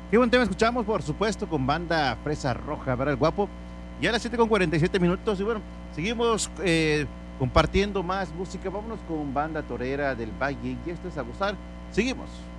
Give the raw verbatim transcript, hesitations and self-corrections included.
Qué buen tema escuchamos, por supuesto, con banda Fresa Roja, ¿verdad? El guapo. Y a las siete con cuarenta y siete minutos. Y bueno, seguimos eh, compartiendo más música. Vámonos con banda torera del Valle. Y esto es a gozar. Seguimos.